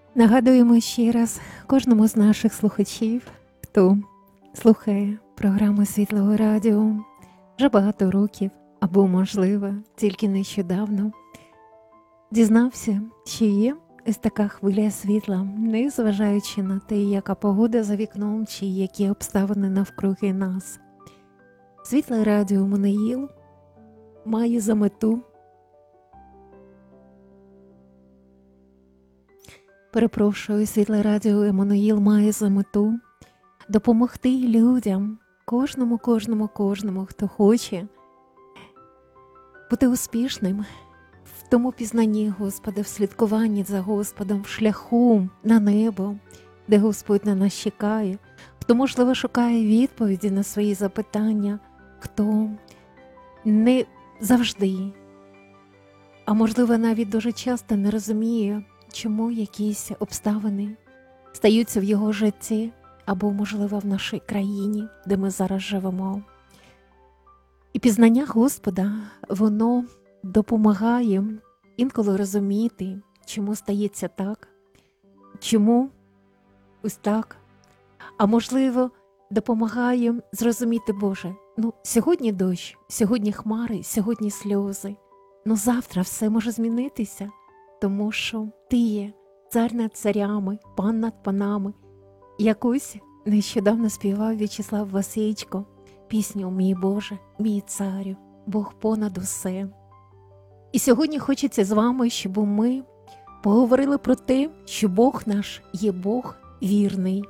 Нагадуємо ще раз кожному з наших слухачів, хто слухає програму Світлого Радіо вже багато років, або, можливо, тільки нещодавно, дізнався, що є ось така хвиля світла, незважаючи на те, яка погода за вікном, чи які обставини навкруги нас. Світле Радіо Еммануїл має за мету Світле Радіо Еммануїл має за мету допомогти людям, кожному, хто хоче бути успішним в тому пізнанні Господа, в слідкуванні за Господом, в шляху на небо, де Господь на нас чекає, хто, можливо, шукає відповіді на свої запитання, хто не завжди, а можливо навіть дуже часто не розуміє, чому якісь обставини стаються в його житті або, можливо, в нашій країні, де ми зараз живемо. І пізнання Господа, воно допомагає інколи розуміти, чому стається так, чому ось так, а можливо, допомагає зрозуміти, Боже, сьогодні дощ, сьогодні хмари, сьогодні сльози, завтра все може змінитися, тому що Ти є цар над царями, пан над панами. Якось нещодавно співав В'ячеслав Васильчко пісню «Мій Боже, мій царю, Бог понад усе». І сьогодні хочеться з вами, щоб ми поговорили про те, що Бог наш є Бог вірний.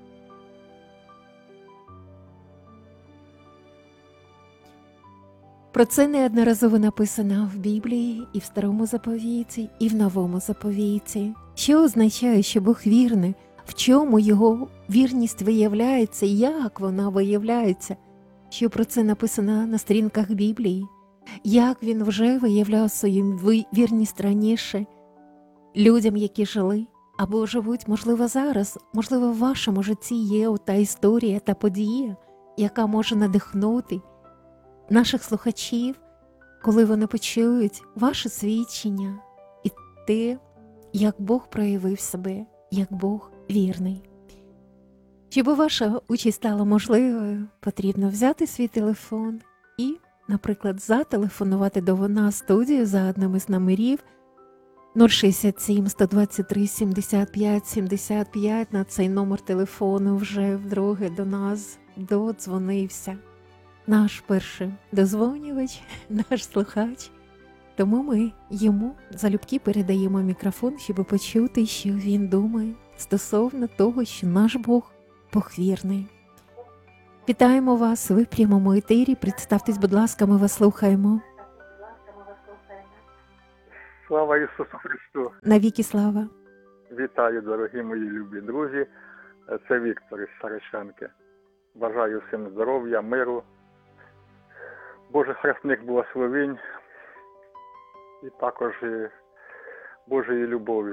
Про це неодноразово написано в Біблії, і в Старому Заповіті, і в Новому Заповіті. Що означає, що Бог вірний? В чому його вірність виявляється, як вона виявляється? Що про це написано на сторінках Біблії? Як він вже виявляв свою вірність раніше людям, які жили або живуть, можливо, зараз, можливо, в вашому житті є та історія, та подія, яка може надихнути наших слухачів, коли вони почують ваше свідчення і те, як Бог проявив себе, як Бог вірний. Щоб ваша участь стала можливою, потрібно взяти свій телефон і, наприклад, зателефонувати до нас в студію за одним із номерів 067 123 75 75. На цей номер телефону вже вдруге до нас додзвонився наш перший дозвонювач, наш слухач. Тому ми йому залюбки передаємо мікрофон, щоб почути, що він думає стосовно того, що наш Бог вірний. Вітаємо вас, ви в прямому етері. Представтесь, будь ласка, ми вас слухаємо. Слава Ісусу Христу! Навіки слава! Вітаю, дорогі мої любі друзі. Це Віктор із Саричанки. Бажаю всім здоров'я, миру, Божих хресних благословень і також Божої любові.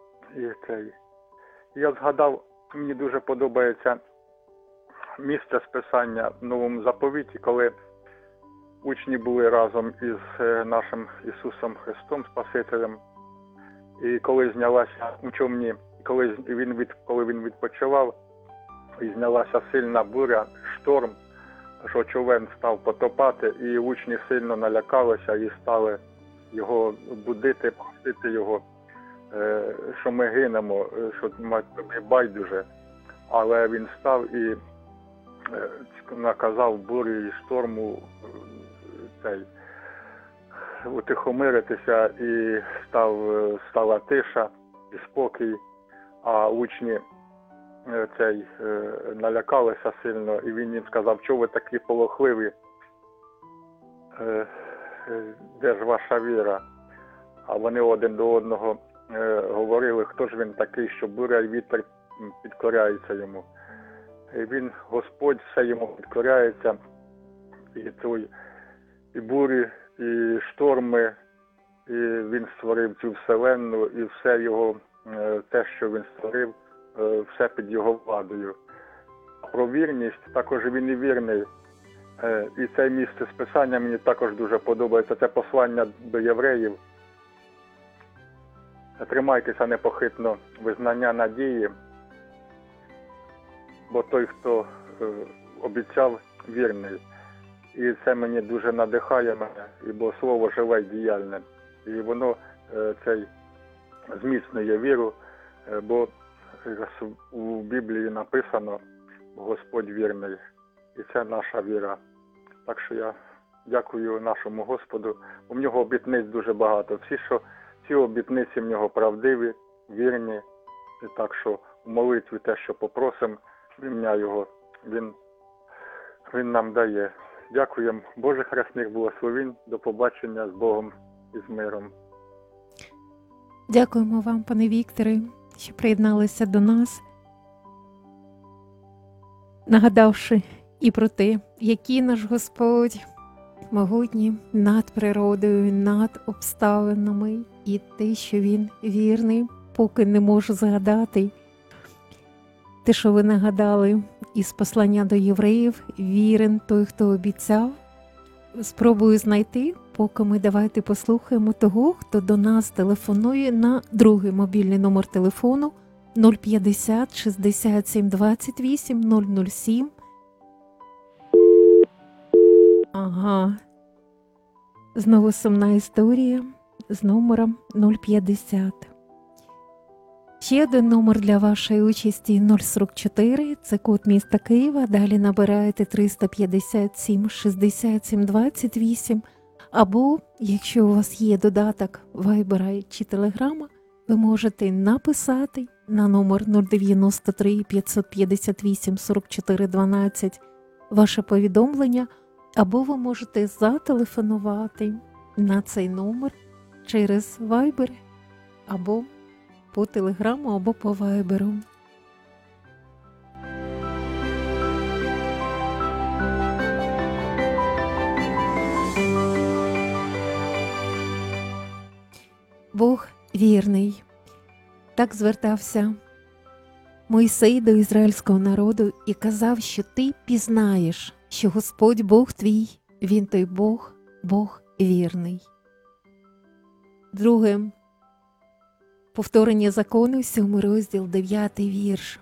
Я згадав, мені дуже подобається місце з Писання в Новому Заповіті, коли учні були разом із нашим Ісусом Христом, Спасителем. І коли знялася у човні, коли він відпочивав, і знялася сильна буря, шторм, що човен став потопати, і учні сильно налякалися і стали його будити, просити його, що ми гинемо, що тобі байдуже. Але він став і наказав бурі і шторму утихомиритися, і стала тиша і спокій, а учні налякалися сильно, і він їм сказав: чого ви такі полохливі, де ж ваша віра? А вони один до одного говорили, хто ж він такий, що буря і вітер підкоряються йому. І він, Господь, все йому підкоряється, і бурі, і шторми, і він створив цю вселенну, і все його, те, що він створив, все під його владою. Про вірність, також він і вірний. І це місце з Писання мені також дуже подобається. Це послання до євреїв. тримайтеся непохитно визнання надії, бо той, хто обіцяв, вірний. І це мені дуже надихає мене, бо слово живе й діяльне. І воно цей зміцнює віру, бо у Біблії написано «Господь вірний». І це наша віра. Так що я дякую нашому Господу. У нього обітниць дуже багато. Всі обітниці в нього правдиві, вірні. І так що у молитві те, що попросимо, в ім'я його, він нам дає. Дякуємо. Божих хресних благословінь. До побачення з Богом і з миром. Дякуємо вам, пане Вікторе, що приєдналися до нас, нагадавши і про те, який наш Господь могутній над природою, над обставинами, і те, що Він вірний, поки не можу згадати. Те, що ви нагадали із послання до євреїв, вірен той, хто обіцяв. Спробую знайти, поки ми давайте послухаємо того, хто до нас телефонує на другий мобільний номер телефону 050 67 28 007. Ага. Знову сумна історія з номером 050. Ще один номер для вашої участі 044, це код міста Києва, далі набираєте 357 67 28, або, якщо у вас є додаток Вайбера чи Телеграма, ви можете написати на номер 093 558 44 12 ваше повідомлення, або ви можете зателефонувати на цей номер через Viber, або по Телеграму, або по Вайберу. Бог вірний. Так звертався Мойсей до ізраїльського народу і казав, що ти пізнаєш, що Господь Бог твій, Він той Бог, Бог вірний. Друге. Повторення закону, 7 розділ, 9 вірш.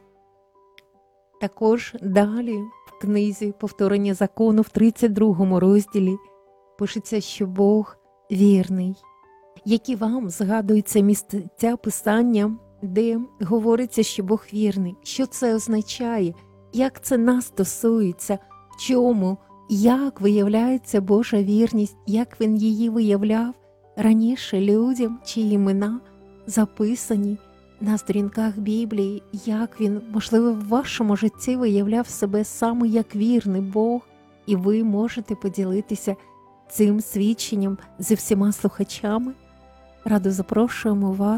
Також далі в книзі Повторення закону в 32 розділі пишеться, що Бог вірний. Які вам згадуються місця Писання, де говориться, що Бог вірний? Що це означає? Як це нас стосується? В чому? Як виявляється Божа вірність? Як Він її виявляв раніше людям, чиї імена записані на сторінках Біблії? Як Він, можливо, в вашому житті виявляв себе саме як вірний Бог, і ви можете поділитися цим свідченням зі всіма слухачами? Радо запрошуємо вас